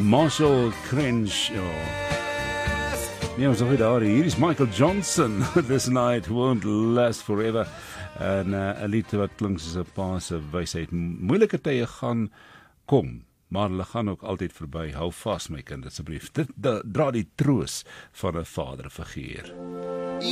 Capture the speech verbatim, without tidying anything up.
Marshall Crenshaw. Nee, ons is daar. Hier is Michael Johnson. This night won't last forever. En uh, 'n lied wat klink soos 'n pa se wysheid. Moeilike tye gaan kom, maar hulle gaan ook altyd verby. Hou vas, my kind, asseblief. Dit dra die troos van 'n vaderfiguur.